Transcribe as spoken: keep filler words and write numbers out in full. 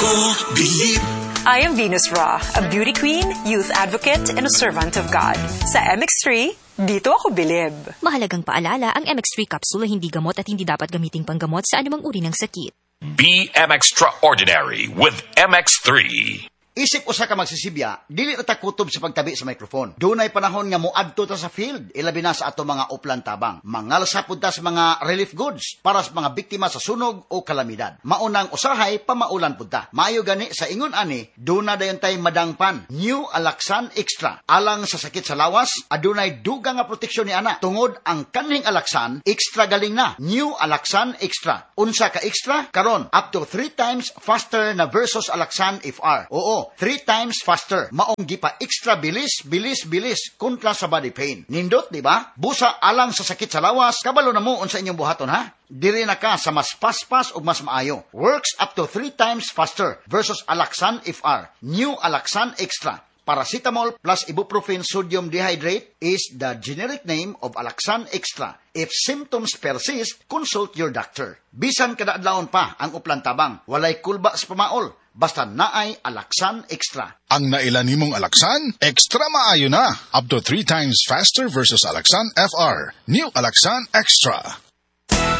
Bilib. I am Venus Ra, a beauty queen, youth advocate, and a servant of God. Sa M X three, dito ako bilib. Mahalagang paalala, ang M X three capsule ay hindi gamot at hindi dapat gamiting panggamot sa anumang uri ng sakit. Be M Extraordinary with M X three. Isip usa ka magsisibya, dili na ta kutob sa pagtabi sa microphone. Dunay panahon nga moadto ta sa field, ilabi na sa ato mga uplan tabang. Mangalsa pud ta sa mga relief goods para sa mga biktima sa sunog o kalamidad. Maunang usahay pamaulan pud ta. Maayo gani sa ingon ani, duna dayon tay madangpan. New Alaxan Extra. Alang sa sakit sa lawas, adunay dugang nga proteksyon ni ana. Tungod ang kaning Alaxan, extra galing na. New Alaxan Extra. Unsa ka extra? Karon up to three times faster na versus Alaxan F R. Oo, three times faster. Maong gipa extra bilis, bilis, bilis kontra sa body pain. Nindot, di ba? Busa alang sa sakit sa lawas, kabalo na mo unsa inyong buhaton, ha? Diri na ka sa mas paspas o mas maayo. Works up to three times faster versus Alaxan F R. New Alaxan Extra. Paracetamol plus ibuprofen sodium dehydrate is the generic name of Alaxan Extra. If symptoms persist, consult your doctor. Bisan kada adlawon pa ang uplan tabang, walay kulba sa pamaol, basta naay Alaxan Extra. Ang nailan nimong Alaxan, extra maayo na. Up to three times faster versus Alaxan F R. New Alaxan Extra.